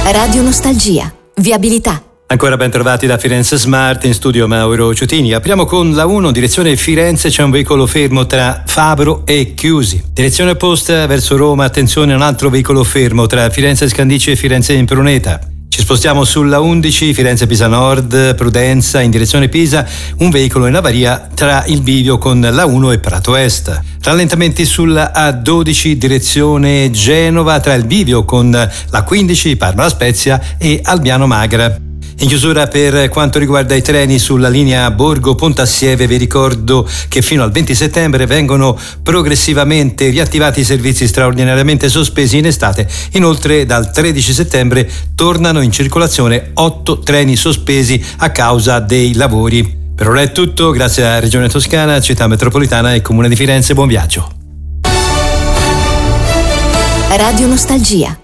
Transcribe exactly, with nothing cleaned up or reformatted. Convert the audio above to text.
Radio Nostalgia, viabilità. Ancora ben trovati da Firenze Smart, in studio Mauro Ciutini. Apriamo con la uno, direzione Firenze, c'è un veicolo fermo tra Fabro e Chiusi. Direzione opposta verso Roma, attenzione, un altro veicolo fermo tra Firenze Scandicci e Firenze Impruneta. Ci spostiamo sulla undici, Firenze Pisa Nord, Prudenza, in direzione Pisa, un veicolo in avaria tra il bivio con la uno e Prato Est. Rallentamenti sulla A dodici, direzione Genova, tra il bivio con la quindici, Parma La Spezia e Albiano Magra. In chiusura, per quanto riguarda i treni sulla linea Borgo-Pontassieve, vi ricordo che fino al venti settembre vengono progressivamente riattivati i servizi straordinariamente sospesi in estate. Inoltre, dal tredici settembre tornano in circolazione otto treni sospesi a causa dei lavori. Per ora è tutto, grazie a Regione Toscana, Città Metropolitana e Comune di Firenze. Buon viaggio. Radio Nostalgia.